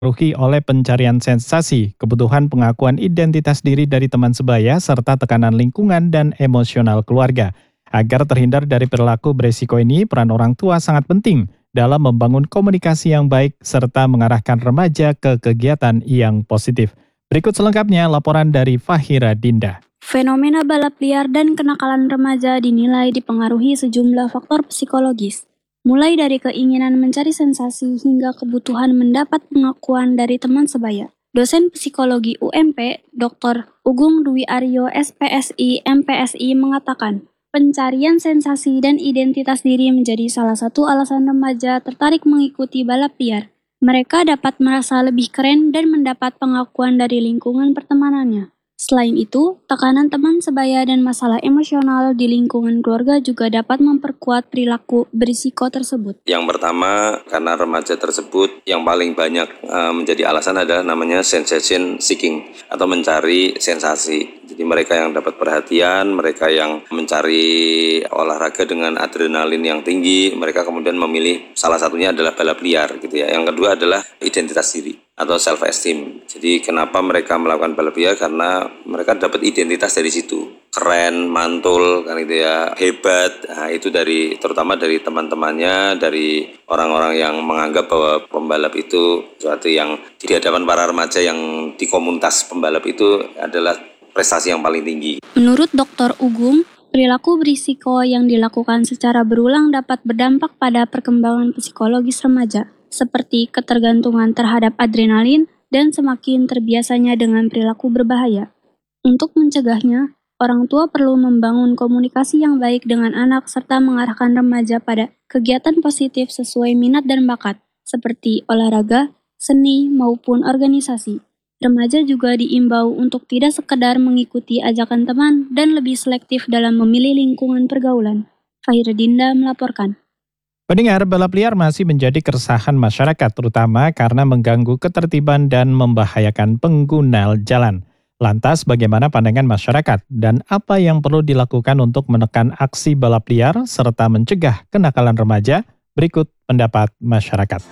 dipengaruhi oleh pencarian sensasi, kebutuhan pengakuan identitas diri dari teman sebaya, serta tekanan lingkungan dan emosional keluarga. Agar terhindar dari perilaku beresiko ini, peran orang tua sangat penting dalam membangun komunikasi yang baik serta mengarahkan remaja ke kegiatan yang positif. Berikut selengkapnya laporan dari Fahira Dinda. Fenomena balap liar dan kenakalan remaja dinilai dipengaruhi sejumlah faktor psikologis, mulai dari keinginan mencari sensasi hingga kebutuhan mendapat pengakuan dari teman sebaya. Dosen psikologi UMP, Dr. Ugung Dwi Aryo SPSI MPSI mengatakan, pencarian sensasi dan identitas diri menjadi salah satu alasan remaja tertarik mengikuti balap liar. Mereka dapat merasa lebih keren dan mendapat pengakuan dari lingkungan pertemanannya. Selain itu, tekanan teman sebaya dan masalah emosional di lingkungan keluarga juga dapat memperkuat perilaku berisiko tersebut. Yang pertama, karena remaja tersebut yang paling banyak menjadi alasan adalah namanya sensation seeking atau mencari sensasi. Jadi mereka yang dapat perhatian, mereka yang mencari olahraga dengan adrenalin yang tinggi, mereka kemudian memilih salah satunya adalah balap liar gitu ya. Yang kedua adalah identitas diri atau self esteem. Jadi kenapa mereka melakukan balap liar? Karena mereka dapat identitas dari situ. Keren, mantul, kan gitu ya, hebat. Nah, itu terutama dari teman-temannya, dari orang-orang yang menganggap bahwa pembalap itu sesuatu yang di hadapan para remaja yang di komunitas pembalap itu adalah prestasi yang paling tinggi. Menurut Dr. Ugung, perilaku berisiko yang dilakukan secara berulang dapat berdampak pada perkembangan psikologis remaja, seperti ketergantungan terhadap adrenalin dan semakin terbiasanya dengan perilaku berbahaya. Untuk mencegahnya, orang tua perlu membangun komunikasi yang baik dengan anak serta mengarahkan remaja pada kegiatan positif sesuai minat dan bakat, seperti olahraga, seni, maupun organisasi. Remaja juga diimbau untuk tidak sekedar mengikuti ajakan teman dan lebih selektif dalam memilih lingkungan pergaulan. Fahira Dinda melaporkan. Pendengar, balap liar masih menjadi keresahan masyarakat, terutama karena mengganggu ketertiban dan membahayakan pengguna jalan. Lantas, bagaimana pandangan masyarakat dan apa yang perlu dilakukan untuk menekan aksi balap liar serta mencegah kenakalan remaja? Berikut pendapat masyarakat.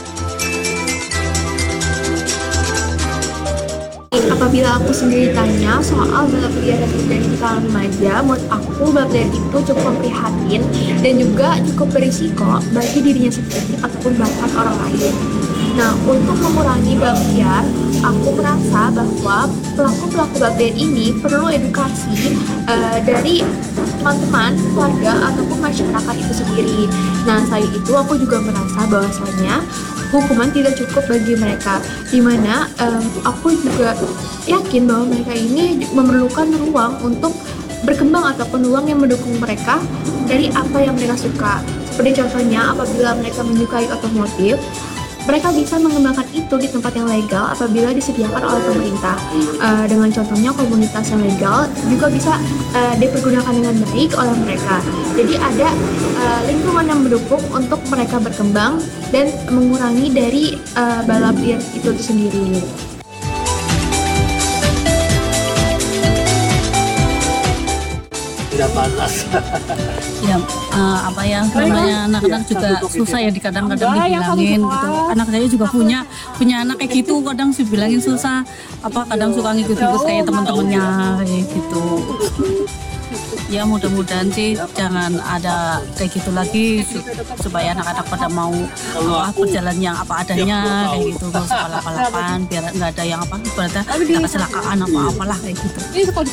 Apabila aku sendiri tanya soal balap liar yang terjadi di kalangan remaja, menurut aku balap liar itu cukup memprihatin dan juga cukup berisiko bagi dirinya sendiri ataupun bahkan orang lain. Nah, untuk mengurangi balap liar, aku merasa bahwa pelaku-pelaku balap liar ini perlu edukasi dari teman-teman, keluarga, ataupun masyarakat itu sendiri. Nah, selain itu aku juga merasa bahwasanya hukuman tidak cukup bagi mereka, dimana aku juga yakin bahwa mereka ini memerlukan ruang untuk berkembang ataupun ruang yang mendukung mereka dari apa yang mereka suka. Seperti contohnya apabila mereka menyukai otomotif, mereka bisa mengembangkan itu di tempat yang legal apabila disediakan oleh pemerintah. Dengan contohnya komunitas yang legal juga bisa dipergunakan dengan baik oleh mereka. Jadi ada lingkungan yang mendukung untuk mereka berkembang dan mengurangi dari balap liar itu sendiri. Tidak panas. Ya, namanya anak-anak juga susah ya kadang-kadang dibilangin gitu. Anak saya juga punya anak kayak gitu, kadang sih bilangin susah. Kadang suka ngikut-ngikut kayak teman-temannya kayak gitu. Ya mudah-mudahan sih jangan ada kayak gitu lagi supaya anak-anak pada mau berjalan yang apa adanya kayak gitu, gak usah balap-balapan biar nggak ada yang berarti nggak kecelakaan apalah kayak gitu.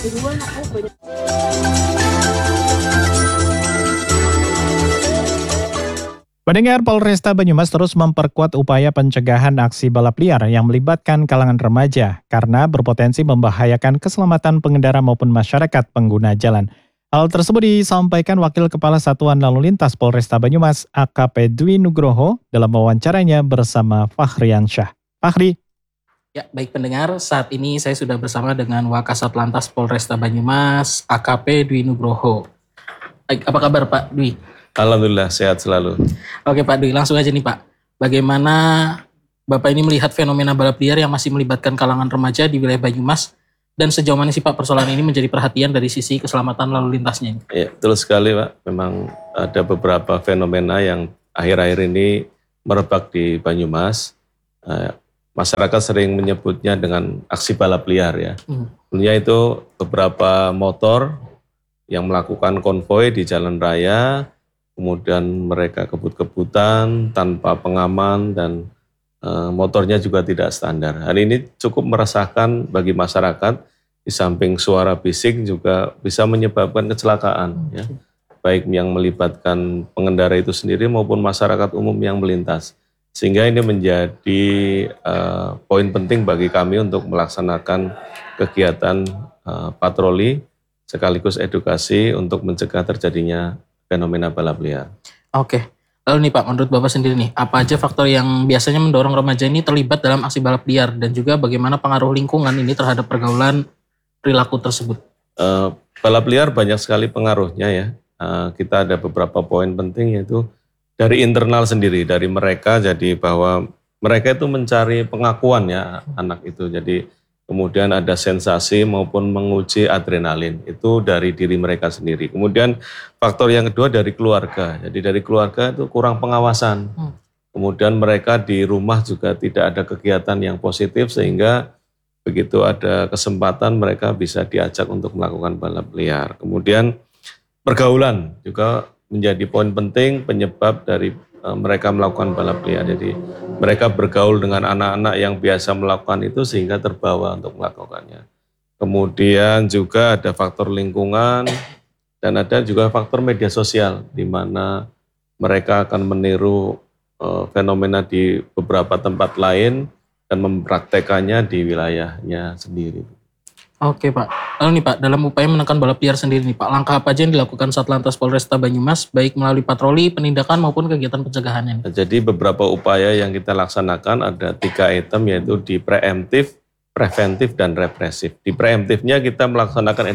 Pendengar, Polresta Banyumas terus memperkuat upaya pencegahan aksi balap liar yang melibatkan kalangan remaja karena berpotensi membahayakan keselamatan pengendara maupun masyarakat pengguna jalan. Hal tersebut disampaikan Wakil Kepala Satuan Lalu Lintas Polresta Banyumas AKP Dwi Nugroho dalam wawancaranya bersama Fahriansyah. Fahri. Ya, baik pendengar, saat ini saya sudah bersama dengan Wakasat Lantas Polresta Banyumas AKP Dwi Nugroho. Baik, apa kabar Pak Dwi? Alhamdulillah sehat selalu. Oke Pak Dwi, langsung aja nih Pak. Bagaimana Bapak ini melihat fenomena balap liar yang masih melibatkan kalangan remaja di wilayah Banyumas? Dan sejauh mana sih Pak persoalan ini menjadi perhatian dari sisi keselamatan lalu lintasnya? Ya, betul sekali Pak. Memang ada beberapa fenomena yang akhir-akhir ini merebak di Banyumas. masyarakat sering menyebutnya dengan aksi balap liar ya. Sebenarnya itu beberapa motor yang melakukan konvoi di jalan raya, kemudian mereka kebut-kebutan tanpa pengaman dan motornya juga tidak standar. Hal ini cukup meresahkan bagi masyarakat, di samping suara bising juga bisa menyebabkan kecelakaan, ya. Baik yang melibatkan pengendara itu sendiri maupun masyarakat umum yang melintas. Sehingga ini menjadi poin penting bagi kami untuk melaksanakan kegiatan patroli sekaligus edukasi untuk mencegah terjadinya fenomena balap liar. Oke. Lalu nih Pak, menurut Bapak sendiri nih, apa aja faktor yang biasanya mendorong remaja ini terlibat dalam aksi balap liar dan juga bagaimana pengaruh lingkungan ini terhadap pergaulan perilaku tersebut? Balap liar banyak sekali pengaruhnya ya. Kita ada beberapa poin penting yaitu dari internal sendiri, dari mereka, jadi bahwa mereka itu mencari pengakuan ya anak itu. Jadi kemudian ada sensasi maupun menguji adrenalin, itu dari diri mereka sendiri. Kemudian faktor yang kedua dari keluarga, jadi dari keluarga itu kurang pengawasan. Kemudian mereka di rumah juga tidak ada kegiatan yang positif sehingga begitu ada kesempatan mereka bisa diajak untuk melakukan balap liar. Kemudian pergaulan juga menjadi poin penting penyebab dari mereka melakukan balap liar. Jadi mereka bergaul dengan anak-anak yang biasa melakukan itu sehingga terbawa untuk melakukannya. Kemudian juga ada faktor lingkungan dan ada juga faktor media sosial di mana mereka akan meniru fenomena di beberapa tempat lain dan mempraktekannya di wilayahnya sendiri. Oke Pak, lalu nih Pak, dalam upaya menekan balap liar sendiri nih Pak, langkah apa aja yang dilakukan Satlantas Polresta Banyumas, baik melalui patroli, penindakan maupun kegiatan pencegahannya? Jadi beberapa upaya yang kita laksanakan ada 3 item yaitu di preemptif, preventif, dan represif. Di preemptifnya kita melaksanakan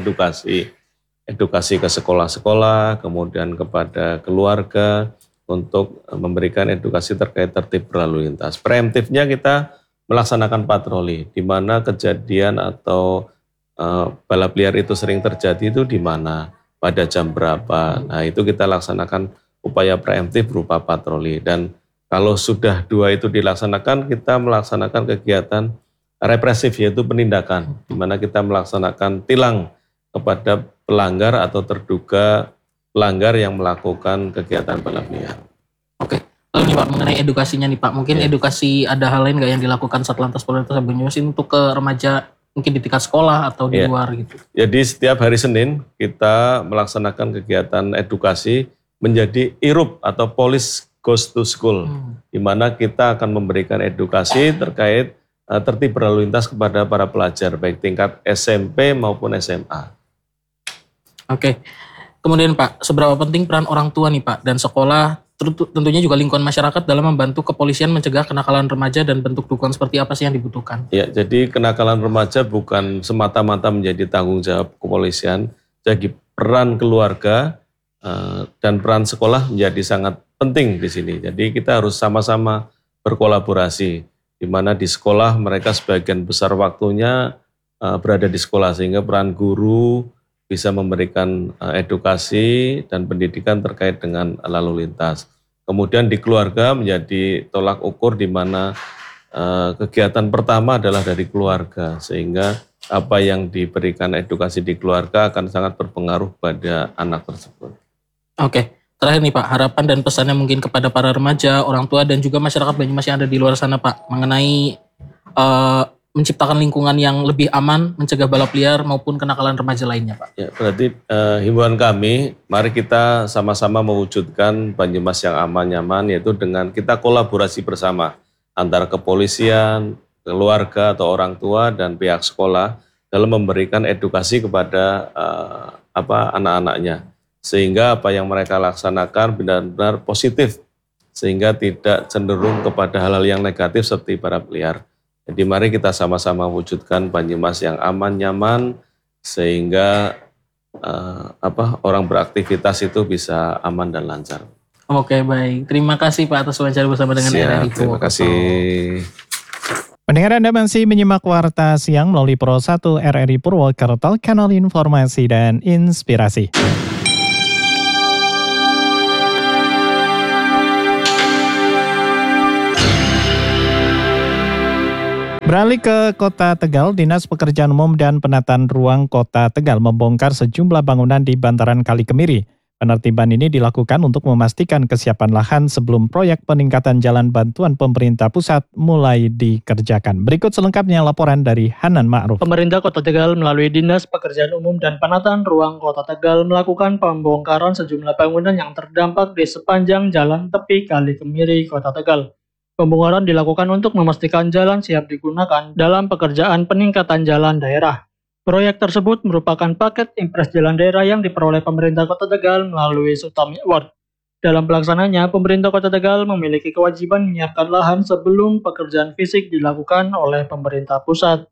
edukasi ke sekolah-sekolah, kemudian kepada keluarga untuk memberikan edukasi terkait tertib berlalu lintas. Preemptifnya kita melaksanakan patroli, di mana kejadian atau balap liar itu sering terjadi itu di mana, pada jam berapa. Nah itu kita laksanakan upaya preemptif berupa patroli. Dan kalau sudah 2 itu dilaksanakan, kita melaksanakan kegiatan represif yaitu penindakan, di mana kita melaksanakan tilang kepada pelanggar atau terduga pelanggar yang melakukan kegiatan balap liar. Oke, lalu nih Pak, mengenai edukasinya nih Pak, mungkin edukasi ada hal lain nggak yang dilakukan Satlantas Polresta Banyumas untuk ke remaja mungkin di tingkat sekolah atau di luar gitu? Jadi setiap hari Senin kita melaksanakan kegiatan edukasi menjadi IRUP atau Police Goes to School, di mana kita akan memberikan edukasi terkait tertib berlalu lintas kepada para pelajar baik tingkat SMP maupun SMA. Oke, kemudian Pak, seberapa penting peran orang tua nih Pak dan sekolah, tentunya juga lingkungan masyarakat dalam membantu kepolisian mencegah kenakalan remaja dan bentuk dukungan seperti apa sih yang dibutuhkan? Ya, jadi kenakalan remaja bukan semata-mata menjadi tanggung jawab kepolisian, jadi peran keluarga dan peran sekolah menjadi sangat penting di sini. Jadi kita harus sama-sama berkolaborasi, di mana di sekolah mereka sebagian besar waktunya berada di sekolah, sehingga peran guru bisa memberikan edukasi dan pendidikan terkait dengan lalu lintas. Kemudian di keluarga menjadi tolak ukur di mana kegiatan pertama adalah dari keluarga, sehingga apa yang diberikan edukasi di keluarga akan sangat berpengaruh pada anak tersebut. Oke, terakhir nih Pak, harapan dan pesannya mungkin kepada para remaja, orang tua dan juga masyarakat Banyumas yang ada di luar sana Pak, mengenai menciptakan lingkungan yang lebih aman, mencegah balap liar maupun kenakalan remaja lainnya Pak. Ya, berarti himbauan kami, mari kita sama-sama mewujudkan Banyumas yang aman, nyaman, yaitu dengan kita kolaborasi bersama antara kepolisian, keluarga atau orang tua dan pihak sekolah dalam memberikan edukasi kepada anak-anaknya, sehingga apa yang mereka laksanakan benar-benar positif, sehingga tidak cenderung kepada hal-hal yang negatif seperti balap liar. Jadi mari kita sama-sama wujudkan Banyumas yang aman, nyaman, sehingga orang beraktivitas itu bisa aman dan lancar. Oke, baik. Terima kasih Pak atas wawancara bersama dengan RRI. Terima kasih. Pendengar Anda masih menyimak Warta Siang melalui Pro 1 RRI Purwokerto, kanal informasi dan inspirasi. Beralih ke Kota Tegal, Dinas Pekerjaan Umum dan Penataan Ruang Kota Tegal membongkar sejumlah bangunan di bantaran Kali Kemiri. Penertiban ini dilakukan untuk memastikan kesiapan lahan sebelum proyek peningkatan jalan bantuan pemerintah pusat mulai dikerjakan. Berikut selengkapnya laporan dari Hanan Ma'ruf. Pemerintah Kota Tegal melalui Dinas Pekerjaan Umum dan Penataan Ruang Kota Tegal melakukan pembongkaran sejumlah bangunan yang terdampak di sepanjang jalan tepi Kali Kemiri, Kota Tegal. Pembongkaran dilakukan untuk memastikan jalan siap digunakan dalam pekerjaan peningkatan jalan daerah. Proyek tersebut merupakan paket impres jalan daerah yang diperoleh pemerintah Kota Tegal melalui Sutami Award. Dalam pelaksananya, pemerintah Kota Tegal memiliki kewajiban menyiapkan lahan sebelum pekerjaan fisik dilakukan oleh pemerintah pusat.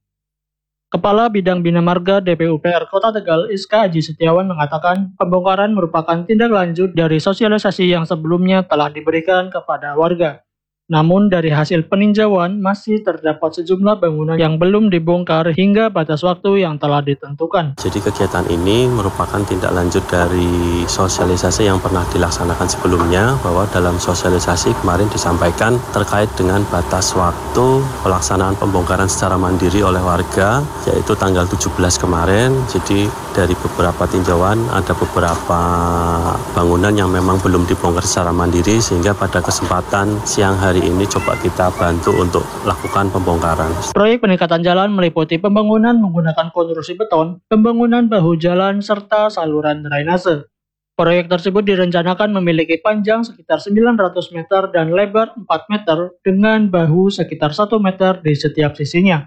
Kepala Bidang Bina Marga DPUPR Kota Tegal, Iska Aji Setiawan mengatakan pembongkaran merupakan tindak lanjut dari sosialisasi yang sebelumnya telah diberikan kepada warga. Namun dari hasil peninjauan masih terdapat sejumlah bangunan yang belum dibongkar hingga batas waktu yang telah ditentukan. Jadi kegiatan ini merupakan tindak lanjut dari sosialisasi yang pernah dilaksanakan sebelumnya, bahwa dalam sosialisasi kemarin disampaikan terkait dengan batas waktu pelaksanaan pembongkaran secara mandiri oleh warga, yaitu tanggal 17 kemarin. Jadi dari beberapa tinjauan ada beberapa bangunan yang memang belum dibongkar secara mandiri, sehingga pada kesempatan siang hari ini coba kita bantu untuk lakukan pembongkaran. Proyek peningkatan jalan meliputi pembangunan menggunakan konstruksi beton, pembangunan bahu jalan, serta saluran drainase. Proyek tersebut direncanakan memiliki panjang sekitar 900 meter dan lebar 4 meter dengan bahu sekitar 1 meter di setiap sisinya.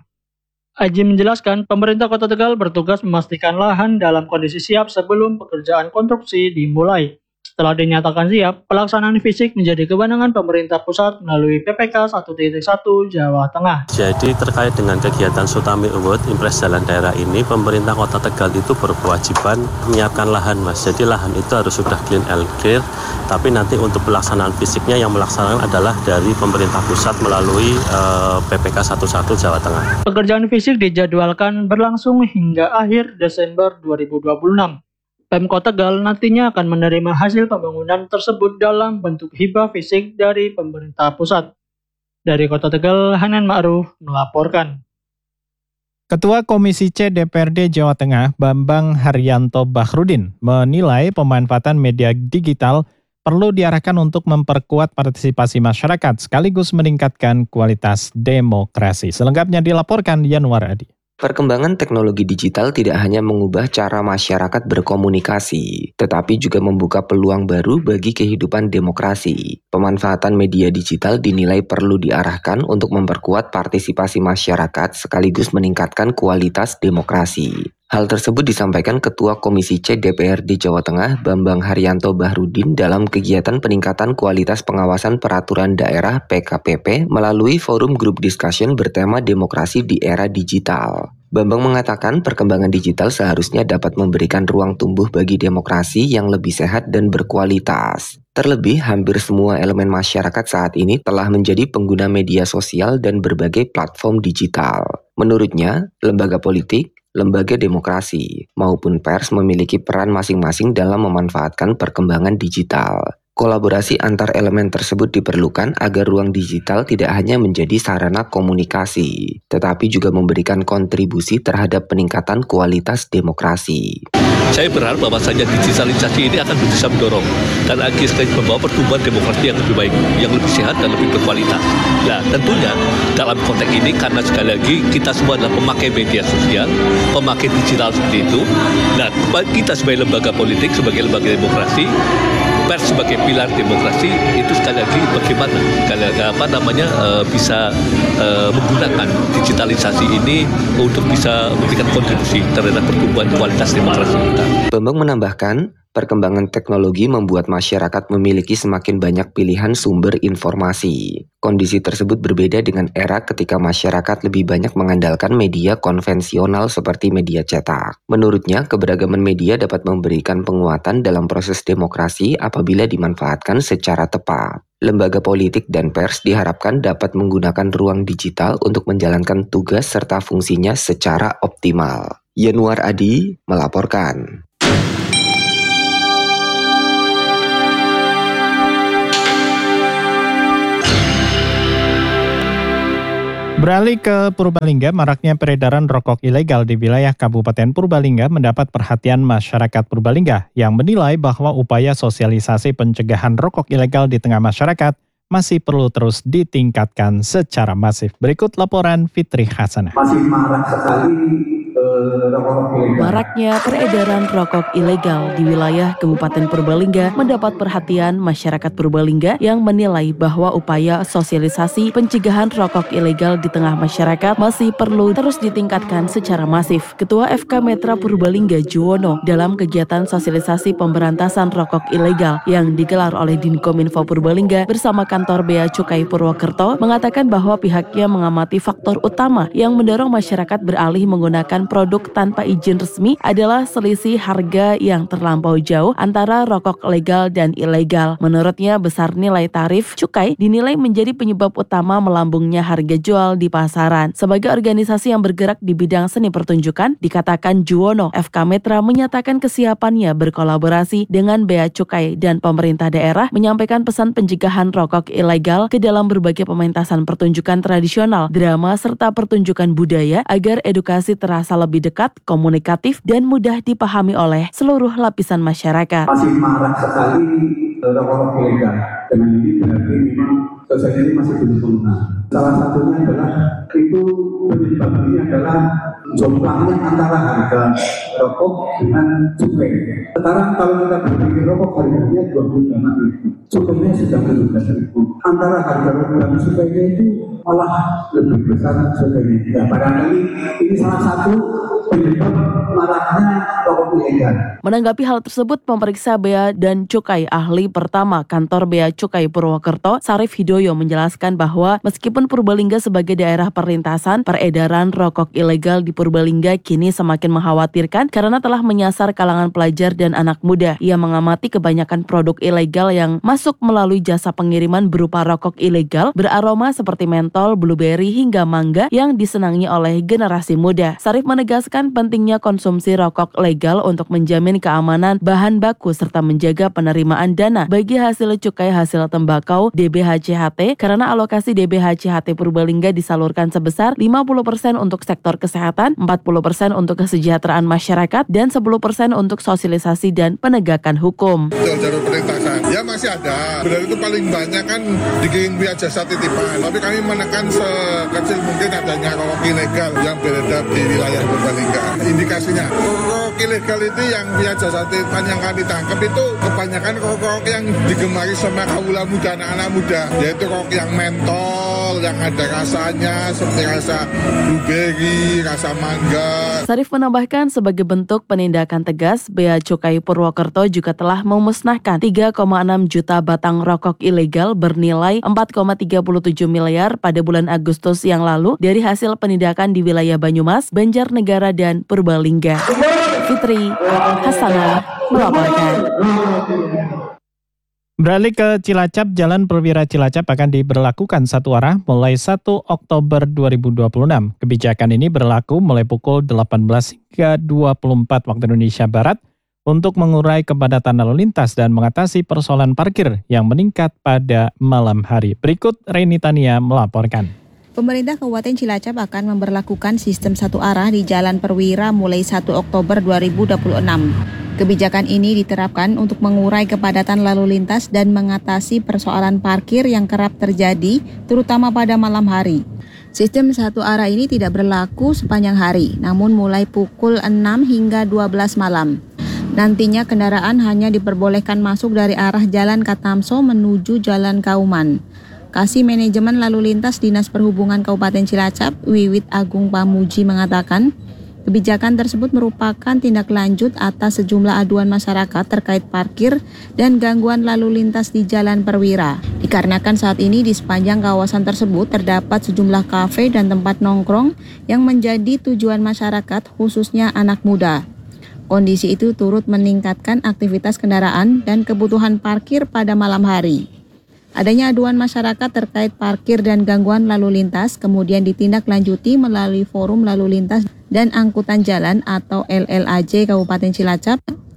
Aji menjelaskan, pemerintah Kota Tegal bertugas memastikan lahan dalam kondisi siap sebelum pekerjaan konstruksi dimulai. Setelah dinyatakan siap, pelaksanaan fisik menjadi kewenangan pemerintah pusat melalui PPK 1.1 Jawa Tengah. Jadi terkait dengan kegiatan Sutami Award Impres Jalan Daerah ini, pemerintah Kota Tegal itu berkewajiban menyiapkan lahan, Mas. Jadi lahan itu harus sudah clean and clear, tapi nanti untuk pelaksanaan fisiknya yang melaksanakan adalah dari pemerintah pusat melalui PPK 11 Jawa Tengah. Pekerjaan fisik dijadwalkan berlangsung hingga akhir Desember 2026. Pemkot Tegal nantinya akan menerima hasil pembangunan tersebut dalam bentuk hibah fisik dari pemerintah pusat. Dari Kota Tegal, Hanan Ma'ruf melaporkan. Ketua Komisi C DPRD Jawa Tengah, Bambang Haryanto Bakhrudin, menilai pemanfaatan media digital perlu diarahkan untuk memperkuat partisipasi masyarakat sekaligus meningkatkan kualitas demokrasi. Selengkapnya dilaporkan Yanuar Adi. Perkembangan teknologi digital tidak hanya mengubah cara masyarakat berkomunikasi, tetapi juga membuka peluang baru bagi kehidupan demokrasi. Pemanfaatan media digital dinilai perlu diarahkan untuk memperkuat partisipasi masyarakat sekaligus meningkatkan kualitas demokrasi. Hal tersebut disampaikan Ketua Komisi C DPRD Jawa Tengah, Bambang Haryanto Bakhrudin dalam kegiatan peningkatan kualitas pengawasan peraturan daerah PKPP melalui forum group discussion bertema demokrasi di era digital. Bambang mengatakan perkembangan digital seharusnya dapat memberikan ruang tumbuh bagi demokrasi yang lebih sehat dan berkualitas. Terlebih, hampir semua elemen masyarakat saat ini telah menjadi pengguna media sosial dan berbagai platform digital. Menurutnya, lembaga politik, lembaga demokrasi, maupun pers memiliki peran masing-masing dalam memanfaatkan perkembangan digital. Kolaborasi antar elemen tersebut diperlukan agar ruang digital tidak hanya menjadi sarana komunikasi, tetapi juga memberikan kontribusi terhadap peningkatan kualitas demokrasi. Saya berharap bahwasanya digitalisasi ini akan bisa mendorong dan akhirnya membawa pertumbuhan demokrasi yang lebih baik, yang lebih sehat dan lebih berkualitas. Nah, tentunya dalam konteks ini karena sekali lagi kita semua adalah pemakai media sosial, pemakai digital seperti itu. Nah, kita sebagai lembaga politik, sebagai lembaga demokrasi, pers sebagai pilar demokrasi itu sekali lagi bagaimana bisa menggunakan digitalisasi ini untuk bisa memberikan kontribusi terhadap pertumbuhan kualitas demokrasi kita. Bambang menambahkan, perkembangan teknologi membuat masyarakat memiliki semakin banyak pilihan sumber informasi. Kondisi tersebut berbeda dengan era ketika masyarakat lebih banyak mengandalkan media konvensional seperti media cetak. Menurutnya, keberagaman media dapat memberikan penguatan dalam proses demokrasi apabila dimanfaatkan secara tepat. Lembaga politik dan pers diharapkan dapat menggunakan ruang digital untuk menjalankan tugas serta fungsinya secara optimal. Yanuar Adi melaporkan. Beralih ke Purbalingga, maraknya peredaran rokok ilegal di wilayah Kabupaten Purbalingga mendapat perhatian masyarakat Purbalingga yang menilai bahwa upaya sosialisasi pencegahan rokok ilegal di tengah masyarakat masih perlu terus ditingkatkan secara masif. Berikut laporan Fitri Hasanah. Masih marak sekali Maraknya peredaran rokok ilegal di wilayah Kabupaten Purbalingga mendapat perhatian masyarakat Purbalingga yang menilai bahwa upaya sosialisasi pencegahan rokok ilegal di tengah masyarakat masih perlu terus ditingkatkan secara masif. Ketua FK Metra Purbalingga Juwono dalam kegiatan sosialisasi pemberantasan rokok ilegal yang digelar oleh Dinkominfo Purbalingga bersama kantor Bea Cukai Purwokerto mengatakan bahwa pihaknya mengamati faktor utama yang mendorong masyarakat beralih menggunakan produk tanpa izin resmi adalah selisih harga yang terlampau jauh antara rokok legal dan ilegal. Menurutnya, besar nilai tarif cukai dinilai menjadi penyebab utama melambungnya harga jual di pasaran. Sebagai organisasi yang bergerak di bidang seni pertunjukan, dikatakan Juwono, FK Metra menyatakan kesiapannya berkolaborasi dengan Bea Cukai dan pemerintah daerah menyampaikan pesan pencegahan rokok ilegal ke dalam berbagai pementasan pertunjukan tradisional, drama, serta pertunjukan budaya agar edukasi terasa lebih dekat, komunikatif, dan mudah dipahami oleh seluruh lapisan masyarakat. Masih marak sekali rokok ilegal. Dengan ini berarti memang sosial ini masih belum sempurna. Salah satunya adalah itu penyebabnya adalah jomplangnya antara harga rokok dengan cukai. Sekarang kalau kita berpikir rokok harganya 25.000, cukainya sudah 17.000. Antara harga rokok dan cukainya itu malah lebih besar cukainya. Ya, barangkali ini salah satu penyebab maraknya rokok ilegal. Menanggapi hal tersebut, pemeriksa Bea dan Cukai ahli pertama kantor Bea Cukai Purwokerto, Sarif Hidoyo menjelaskan bahwa meskipun Purbalingga sebagai daerah perlintasan, peredaran rokok ilegal di Purbalingga kini semakin mengkhawatirkan karena telah menyasar kalangan pelajar dan anak muda. Ia mengamati kebanyakan produk ilegal yang masuk melalui jasa pengiriman berupa rokok ilegal beraroma seperti mentol, blueberry, hingga mangga yang disenangi oleh generasi muda. Sarif menegaskan pentingnya konsumsi rokok legal untuk menjamin keamanan bahan baku serta menjaga penerimaan dana bagi hasil cukai hasil tembakau DBHCHT karena alokasi DBHCHT Purbalingga disalurkan sebesar 50% untuk sektor kesehatan, 40% untuk kesejahteraan masyarakat, dan 10% untuk sosialisasi dan penegakan hukum. Jalur perlintasan, ya masih ada. Benar itu paling banyak kan dikirim via jasa titipan. Tapi kami menekan sekecil mungkin adanya rokok ilegal yang beredar di wilayah Purbalingga. Indikasinya, rokok ilegal itu yang via jasa titipan yang kami tangkap itu kebanyakan rokok yang digemari sama kaula muda, anak-anak muda. Yaitu rokok yang mentol, yang ada rasanya seperti rasa blueberry, rasa mangga. Sarif menambahkan sebagai bentuk penindakan tegas, Bea Cukai Purwokerto juga telah memusnahkan 3,6 juta batang rokok ilegal bernilai 4,37 miliar pada bulan Agustus yang lalu dari hasil penindakan di wilayah Banyumas, Banjarnegara, dan Purbalingga. Fitri Hasanah melaporkan. Beralih ke Cilacap, Jalan Perwira Cilacap akan diberlakukan satu arah mulai 1 Oktober 2026. Kebijakan ini berlaku mulai pukul 18 hingga 24 waktu Indonesia Barat untuk mengurai kepadatan lalu lintas dan mengatasi persoalan parkir yang meningkat pada malam hari. Berikut Reni Tania melaporkan. Pemerintah Kabupaten Cilacap akan memberlakukan sistem satu arah di Jalan Perwira mulai 1 Oktober 2026. Kebijakan ini diterapkan untuk mengurai kepadatan lalu lintas dan mengatasi persoalan parkir yang kerap terjadi, terutama pada malam hari. Sistem satu arah ini tidak berlaku sepanjang hari, namun mulai pukul 6 hingga 12 malam. Nantinya kendaraan hanya diperbolehkan masuk dari arah Jalan Katamso menuju Jalan Kauman. Kasih Manajemen Lalu Lintas Dinas Perhubungan Kabupaten Cilacap, Wiwit Agung Pamuji mengatakan, kebijakan tersebut merupakan tindak lanjut atas sejumlah aduan masyarakat terkait parkir dan gangguan lalu lintas di Jalan Perwira. Dikarenakan saat ini di sepanjang kawasan tersebut terdapat sejumlah kafe dan tempat nongkrong yang menjadi tujuan masyarakat khususnya anak muda. Kondisi itu turut meningkatkan aktivitas kendaraan dan kebutuhan parkir pada malam hari. Adanya aduan masyarakat terkait parkir dan gangguan lalu lintas kemudian ditindaklanjuti melalui Forum Lalu Lintas dan Angkutan Jalan atau LLAJ Kabupaten Cilacap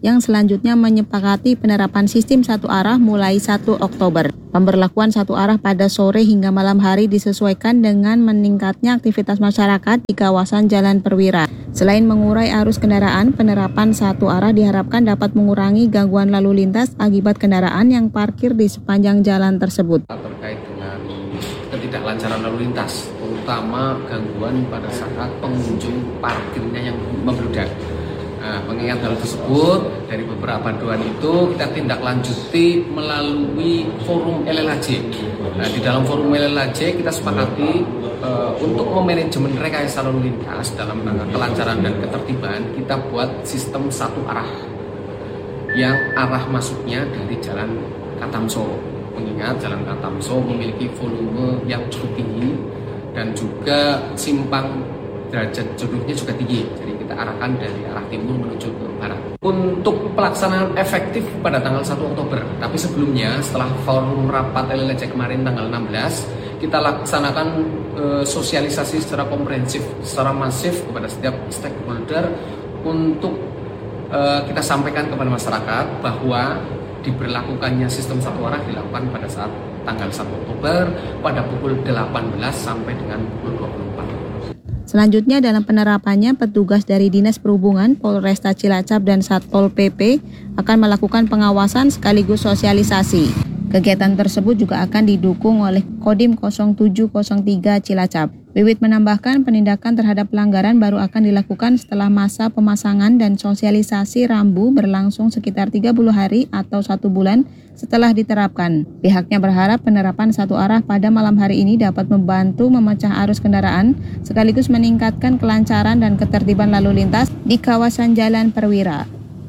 yang selanjutnya menyepakati penerapan sistem satu arah mulai 1 Oktober. Pemberlakuan satu arah pada sore hingga malam hari disesuaikan dengan meningkatnya aktivitas masyarakat di kawasan Jalan Perwira. Selain mengurai arus kendaraan, penerapan satu arah diharapkan dapat mengurangi gangguan lalu lintas akibat kendaraan yang parkir di sepanjang jalan tersebut. Terkait dengan ketidaklancaran lalu lintas, terutama gangguan pada saat pengunjung parkirnya yang membludak. Mengingat hal tersebut, dari beberapa aduan itu kita tindak lanjuti melalui forum LLHJ. Di dalam forum LLHJ kita sepakati untuk memanajemen rekayasa lalu lintas dalam rangka kelancaran dan ketertiban, kita buat sistem satu arah yang arah masuknya dari Jalan Katamso. Mengingat Jalan Katamso memiliki volume yang cukup tinggi dan juga simpang derajat jodohnya juga tinggi. Jadi kita arahkan dari arah timur menuju ke barat. Untuk pelaksanaan efektif pada tanggal 1 Oktober, tapi sebelumnya setelah forum rapat LLHJ kemarin tanggal 16, kita laksanakan sosialisasi secara komprehensif, secara masif kepada setiap stakeholder untuk kita sampaikan kepada masyarakat bahwa diberlakukannya sistem satu arah dilakukan pada saat tanggal 1 Oktober pada pukul 18 sampai dengan pukul 24. Selanjutnya dalam penerapannya, petugas dari Dinas Perhubungan, Polresta Cilacap dan Satpol PP akan melakukan pengawasan sekaligus sosialisasi. Kegiatan tersebut juga akan didukung oleh Kodim 0703 Cilacap. Wiwit menambahkan penindakan terhadap pelanggaran baru akan dilakukan setelah masa pemasangan dan sosialisasi rambu berlangsung sekitar 30 hari atau 1 bulan setelah diterapkan. Pihaknya berharap penerapan satu arah pada malam hari ini dapat membantu memecah arus kendaraan sekaligus meningkatkan kelancaran dan ketertiban lalu lintas di kawasan Jalan Perwira.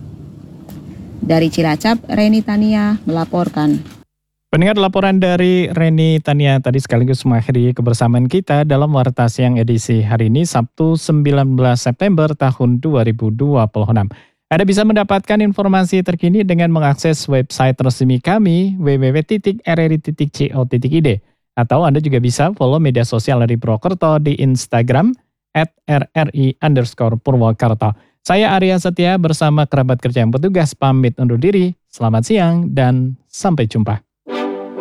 Dari Cilacap, Reni Tania melaporkan. Pendengar, laporan dari Reni Tania tadi sekaligus mengakhiri kebersamaan kita dalam Warta Siang edisi hari ini Sabtu 19 September tahun 2026. Anda bisa mendapatkan informasi terkini dengan mengakses website resmi kami www.rri.co.id atau Anda juga bisa follow media sosial dari Purwokerto di Instagram @rri_Purwokerto. Saya Arya Setia bersama kerabat kerja yang bertugas pamit undur diri. Selamat siang dan sampai jumpa.